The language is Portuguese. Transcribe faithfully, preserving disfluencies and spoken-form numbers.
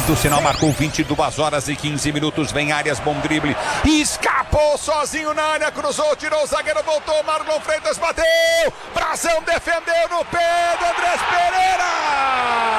Apito sinal, marcou vinte e duas horas e quinze minutos. Vem Arias, bom drible. Escapou sozinho na área, cruzou, tirou o zagueiro, voltou. Marlon Freitas bateu. Brazão defendeu no pé do Andrés Pereira.